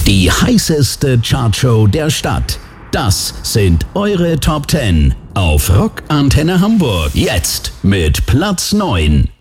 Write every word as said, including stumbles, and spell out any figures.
Die heißeste Chartshow der Stadt. Das sind eure Top zehn auf Rock Antenne Hamburg. Jetzt mit Platz neun.